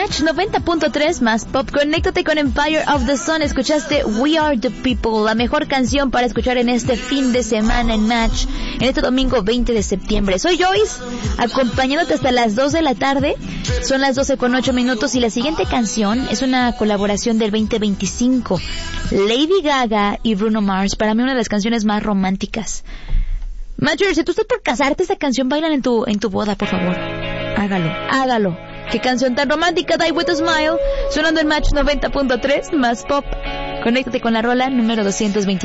Match 90.3 más pop. Conéctate con Empire of the Sun. Escuchaste We Are the People, la mejor canción para escuchar en este fin de semana en Match, en este domingo 20 de septiembre. Soy Joyce, acompañándote hasta las 2 de la tarde. Son las 12:08 y la siguiente canción es una colaboración del 2025. Lady Gaga y Bruno Mars, para mí una de las canciones más románticas. Major, si tú estás por casarte, esta canción bailan en tu boda, por favor. Hágalo. Qué canción tan romántica, Die With a Smile, sonando en Match 90.3 más pop. Conéctate con la rola número 222.